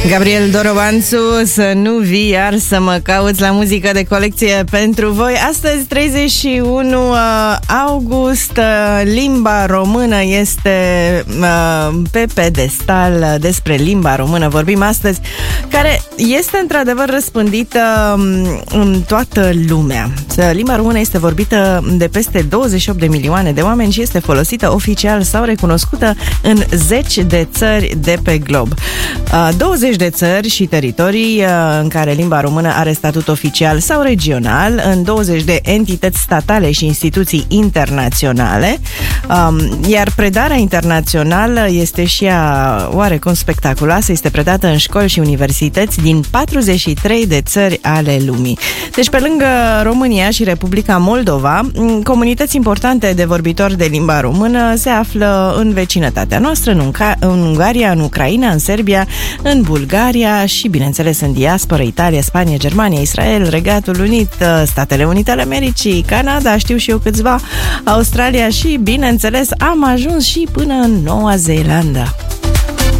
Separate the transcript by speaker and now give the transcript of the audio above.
Speaker 1: Gabriel Dorobanțu, să nu vii iar să mă cauți la muzică de colecție pentru voi. Astăzi, 31 august, limba română este pe pedestal. Despre limba română vorbim astăzi, care este într-adevăr răspândită în toată lumea. Limba română este vorbită de peste 28 de milioane de oameni și este folosită oficial sau recunoscută în 10 de țări de pe glob. 20 de țări și teritorii în care limba română are statut oficial sau regional, în 20 de entități statale și instituții internaționale, iar predarea internațională este și ea oarecum spectaculoasă, este predată în școli și universități din 43 de țări ale lumii. Deci, pe lângă România și Republica Moldova, comunități importante de vorbitori de limba română se află în vecinătatea noastră, în Ungaria, în Ucraina, în Serbia, în Bulgaria și, bineînțeles, în diaspora, Italia, Spania, Germania, Israel, Regatul Unit, Statele Unite ale Americii, Canada, știu și eu câțiva, Australia și, bineînțeles, am ajuns și până în Noua Zeelandă.